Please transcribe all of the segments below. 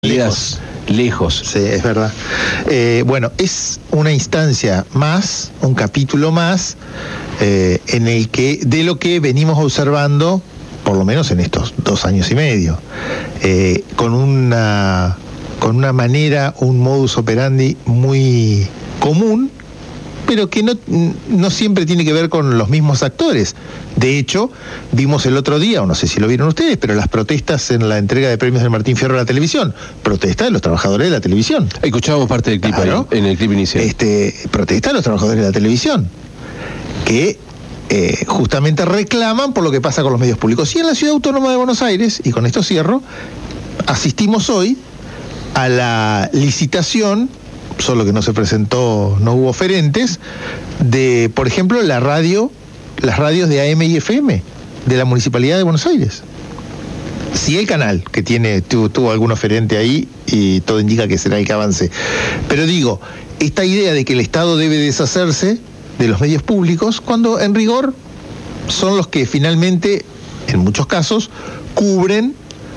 Lejos. Sí, es verdad. Bueno, es una instancia más, un capítulo más, en el que, de lo que venimos observando, por lo menos en estos 2 años y medio, con una manera, un modus operandi muy común, pero que no siempre tiene que ver con los mismos actores. De hecho, vimos el otro día, o no sé si lo vieron ustedes, pero las protestas en la entrega de premios del Martín Fierro a la televisión, protesta de los trabajadores de la televisión. Escuchábamos parte del clip, claro, ahí, en el clip inicial. Protesta de los trabajadores de la televisión, que justamente reclaman por lo que pasa con los medios públicos. Y en la Ciudad Autónoma de Buenos Aires, y con esto cierro, asistimos hoy a la licitación, solo que no se presentó, no hubo oferentes, de, por ejemplo, las radios de AM y FM de la Municipalidad de Buenos Aires. Sí, el canal, que tuvo algún oferente ahí, y todo indica que será el que avance. Pero digo, esta idea de que el Estado debe deshacerse de los medios públicos, cuando en rigor son los que finalmente, en muchos casos, cubren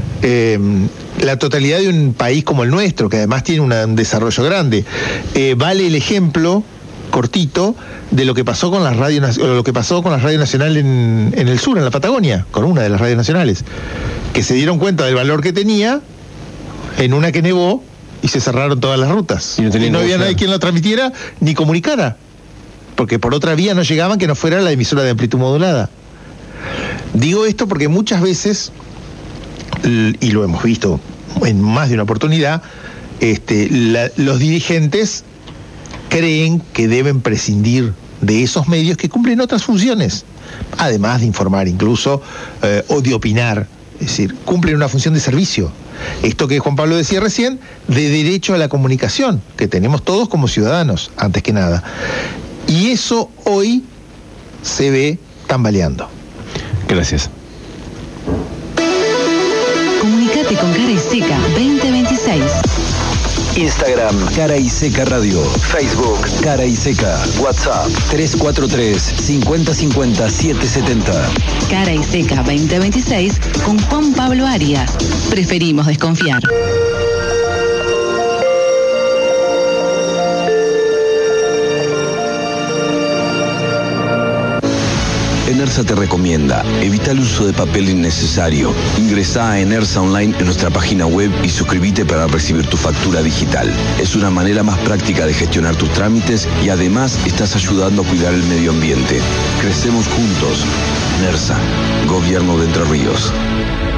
la totalidad de un país como el nuestro, que además tiene un desarrollo grande. Vale el ejemplo cortito de lo que pasó con las radios, lo que pasó con la Radio Nacional en el sur, en la Patagonia, con una de las radios nacionales, que se dieron cuenta del valor que tenía en una que nevó y se cerraron todas las rutas. Y no había nadie quien lo transmitiera ni comunicara, porque por otra vía no llegaban que no fuera la emisora de amplitud modulada. Digo esto porque muchas veces, y lo hemos visto en más de una oportunidad, los dirigentes creen que deben prescindir de esos medios que cumplen otras funciones, además de informar incluso, o de opinar, es decir, cumplen una función de servicio. Esto que Juan Pablo decía recién, de derecho a la comunicación, que tenemos todos como ciudadanos, antes que nada. Y eso hoy se ve tambaleando. Gracias. Comunicate con Cara y Seca 2026. Instagram, Cara y Seca Radio. Facebook, Cara y Seca. WhatsApp, 343-5050-770. Cara y Seca 2026 con Juan Pablo Arias. Preferimos desconfiar. Enersa te recomienda, evita el uso de papel innecesario. Ingresá a Enersa Online en nuestra página web y suscríbete para recibir tu factura digital. Es una manera más práctica de gestionar tus trámites y además estás ayudando a cuidar el medio ambiente. Crecemos juntos. Enersa, Gobierno de Entre Ríos.